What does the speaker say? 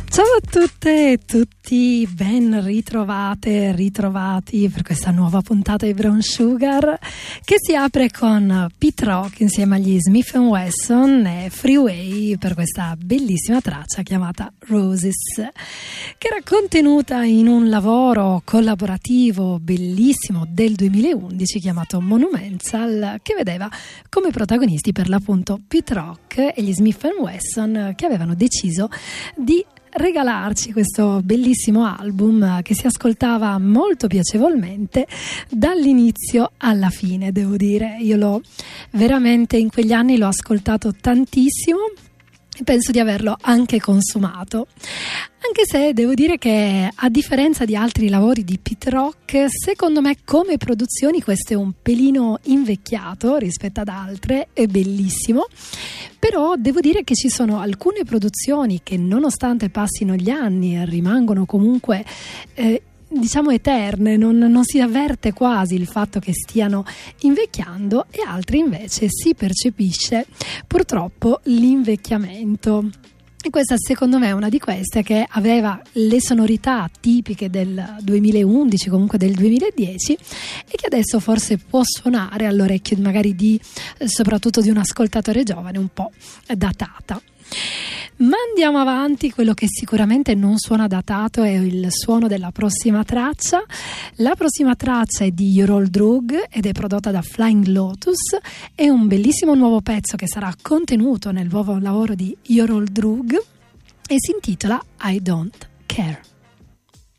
Ciao a tutte e tutti, ben ritrovate, ritrovati per questa nuova puntata di Brown Sugar che si apre con Pete Rock insieme agli Smith & Wesson e Freeway per questa bellissima traccia chiamata Roses, che era contenuta in un lavoro collaborativo bellissimo del 2011 chiamato Monumental, che vedeva come protagonisti per l'appunto Pete Rock e gli Smith & Wesson, che avevano deciso di regalarci questo bellissimo album che si ascoltava molto piacevolmente dall'inizio alla fine. Devo dire, io veramente in quegli anni l'ho ascoltato tantissimo e penso di averlo anche consumato, anche se devo dire che a differenza di altri lavori di Pete Rock, secondo me come produzioni questo è un pelino invecchiato rispetto ad altre, è bellissimo. Però devo dire che ci sono alcune produzioni che, nonostante passino gli anni, rimangono comunque diciamo eterne, non si avverte quasi il fatto che stiano invecchiando, e altre invece si percepisce purtroppo l'invecchiamento. E questa secondo me è una di queste, che aveva le sonorità tipiche del 2011, comunque del 2010, e che adesso forse può suonare all'orecchio magari soprattutto di un ascoltatore giovane un po' datata. Ma andiamo avanti. Quello che sicuramente non suona datato è il suono della prossima traccia. La prossima traccia è di Your Old Drug ed è prodotta da Flying Lotus. È un bellissimo nuovo pezzo che sarà contenuto nel nuovo lavoro di Your Old Drug e si intitola I Don't Care.